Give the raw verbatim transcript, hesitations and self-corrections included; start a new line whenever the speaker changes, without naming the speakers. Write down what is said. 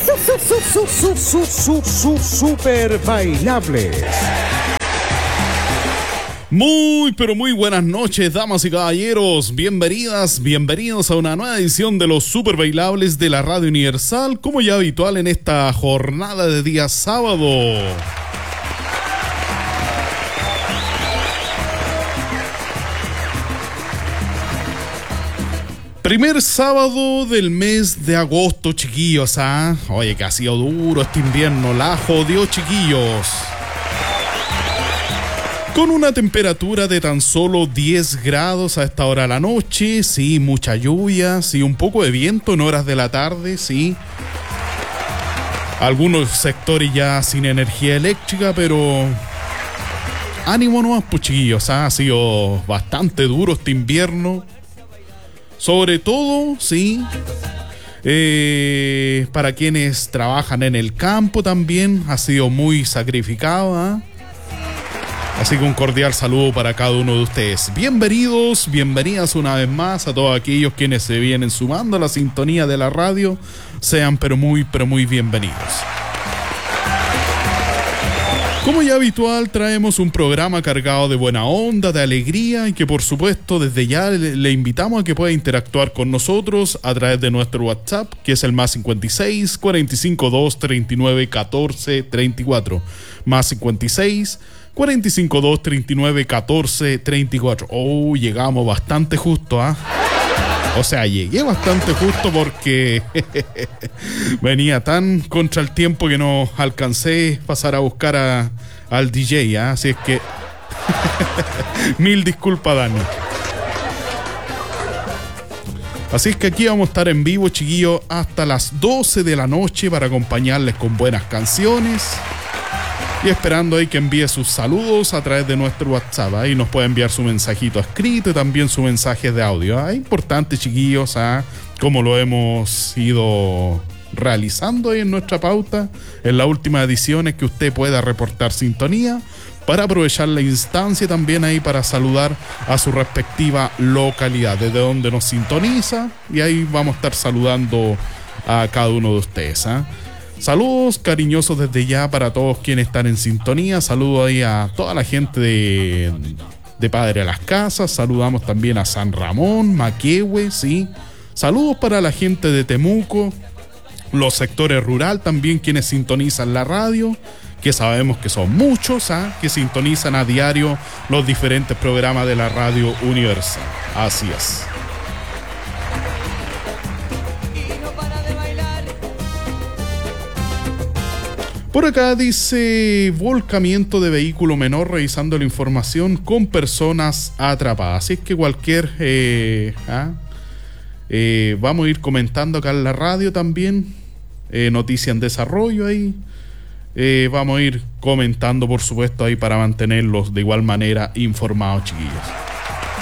su, su, su, su, su, super bailables.
Muy, pero muy buenas noches, damas y caballeros. Bienvenidas, bienvenidos a una nueva edición de los Super Bailables de la Radio Universal, como ya habitual en esta jornada de día sábado. Primer sábado del mes de agosto, chiquillos, ¿ah? Oye, que ha sido duro este invierno, la jodió, chiquillos. Con una temperatura de tan solo diez grados a esta hora de la noche, sí, mucha lluvia, sí, un poco de viento en horas de la tarde, sí. Algunos sectores ya sin energía eléctrica, pero ánimo nomás, pues, chiquillos, ¿ah? Ha sido bastante duro este invierno. Sobre todo, sí, eh, para quienes trabajan en el campo también ha sido muy sacrificado, ¿eh? Así que un cordial saludo para cada uno de ustedes. Bienvenidos, bienvenidas una vez más a todos aquellos quienes se vienen sumando a la sintonía de la radio. Sean pero muy, pero muy bienvenidos. Como ya habitual, traemos un programa cargado de buena onda, de alegría y que por supuesto desde ya le, le invitamos a que pueda interactuar con nosotros a través de nuestro WhatsApp, que es el más cincuenta y seis, cuarenta y cinco, dos, treinta y nueve, catorce, treinta y cuatro. Más cincuenta y seis, cuarenta y cinco, dos, treinta y nueve, catorce, treinta y cuatro. Oh, llegamos bastante justo, ¿ah? ¿eh? O sea, llegué bastante justo porque venía tan contra el tiempo que no alcancé a pasar a buscar a, al D J, ¿eh? Así es que mil disculpas, Dani. Así es que aquí vamos a estar en vivo, chiquillos, hasta las doce de la noche para acompañarles con buenas canciones. Y esperando ahí que envíe sus saludos a través de nuestro WhatsApp. Ahí nos puede enviar su mensajito escrito y también su mensaje de audio. ¿Ah? Importante, chiquillos, ¿ah? Como lo hemos ido realizando ahí en nuestra pauta en las últimas ediciones, que usted pueda reportar sintonía para aprovechar la instancia también ahí para saludar a su respectiva localidad, desde donde nos sintoniza. Y ahí vamos a estar saludando a cada uno de ustedes, ¿ah? Saludos cariñosos desde ya para todos quienes están en sintonía. Saludos ahí a toda la gente de, de Padre a las Casas. Saludamos también a San Ramón, Maquehue, sí. Saludos para la gente de Temuco, los sectores rural también, quienes sintonizan la radio, que sabemos que son muchos, ¿eh? Que sintonizan a diario los diferentes programas de la Radio Universal. Así es. Por acá dice volcamiento de vehículo menor, revisando la información con personas atrapadas. Así es que cualquier eh, ¿ah? eh, vamos a ir comentando acá en la radio también eh, noticia en desarrollo ahí. Eh, vamos a ir comentando, por supuesto, ahí para mantenerlos de igual manera informados, chiquillos.